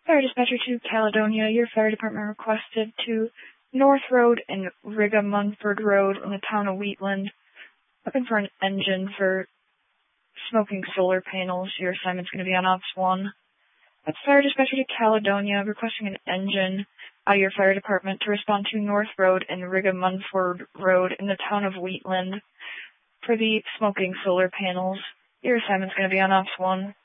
Fire dispatcher to Caledonia. Your fire department requested to North Road and Riga Munford Road in the town of Wheatland. Looking for an engine for smoking solar panels. Your assignment's going to be on Ops 1. That's fire dispatcher to Caledonia, requesting an engine out of your fire department to respond to North Road and Riga Munford Road in the town of Wheatland for the smoking solar panels. Your assignment's going to be on Ops 1.